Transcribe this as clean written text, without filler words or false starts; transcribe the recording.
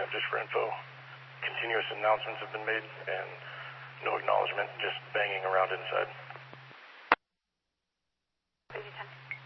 just for info. Continuous announcements have been made, and no acknowledgement, just banging around inside.